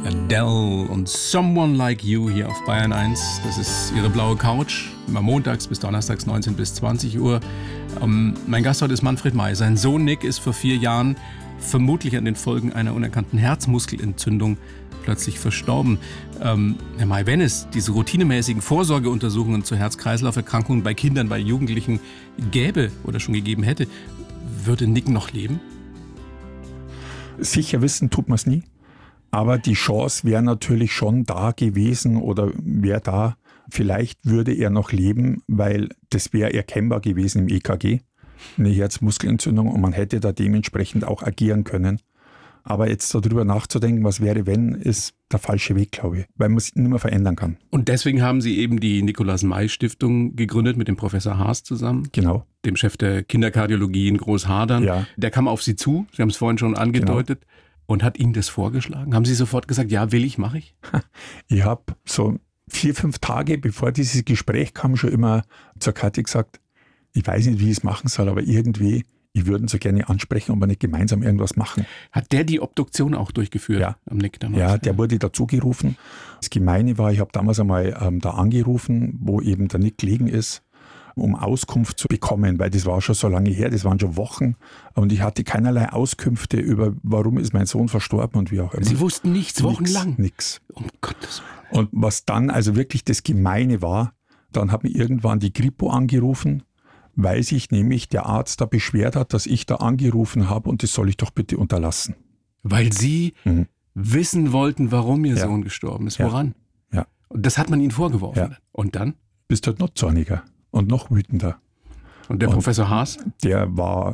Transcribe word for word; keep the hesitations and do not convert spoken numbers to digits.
Adele und Someone Like You hier auf Bayern eins. Das ist Ihre blaue Couch, immer montags bis donnerstags neunzehn bis zwanzig Uhr. Ähm, mein Gast heute ist Manfred May. Sein Sohn Nick ist vor vier Jahren vermutlich an den Folgen einer unerkannten Herzmuskelentzündung plötzlich verstorben. Ähm, Herr May, wenn es diese routinemäßigen Vorsorgeuntersuchungen zur Herz-Kreislauf-Erkrankungen bei Kindern, bei Jugendlichen gäbe oder schon gegeben hätte, würde Nick noch leben? Sicher wissen tut man es nie. Aber die Chance wäre natürlich schon da gewesen oder wäre da. Vielleicht würde er noch leben, weil das wäre erkennbar gewesen im E K G. Eine Herzmuskelentzündung und man hätte da dementsprechend auch agieren können. Aber jetzt darüber nachzudenken, was wäre, wenn, ist der falsche Weg, glaube ich, weil man es nicht mehr verändern kann. Und deswegen haben Sie eben die Nikolaus-May-Stiftung gegründet mit dem Professor Haas zusammen. Genau. Dem Chef der Kinderkardiologie in Großhadern. Ja. Der kam auf Sie zu, Sie haben es vorhin schon angedeutet, genau. Und hat Ihnen das vorgeschlagen. Haben Sie sofort gesagt, ja, will ich, mache ich? Ich habe so vier, fünf Tage, bevor dieses Gespräch kam, schon immer zur Kathi gesagt, ich weiß nicht, wie ich es machen soll, aber irgendwie, ich würde ihn so gerne ansprechen, ob wir nicht gemeinsam irgendwas machen. Hat der die Obduktion auch durchgeführt? Ja, am Nick damals? Ja, der wurde dazu gerufen. Das Gemeine war, ich habe damals einmal ähm, da angerufen, wo eben der Nick gelegen ist, um Auskunft zu bekommen, weil das war schon so lange her, das waren schon Wochen und ich hatte keinerlei Auskünfte über, warum ist mein Sohn verstorben und wie auch immer. Sie wussten nichts, wochenlang? Nix. Um Gottes Willen. Und was dann also wirklich das Gemeine war, dann hat mir irgendwann die Kripo angerufen, weil sich nämlich der Arzt da beschwert hat, dass ich da angerufen habe und das soll ich doch bitte unterlassen. Weil Sie mhm. wissen wollten, warum Ihr ja. Sohn gestorben ist, ja. woran? Ja. Und das hat man Ihnen vorgeworfen. Ja. Und dann? Bist halt noch zorniger und noch wütender. Und der und Professor Haas? Der war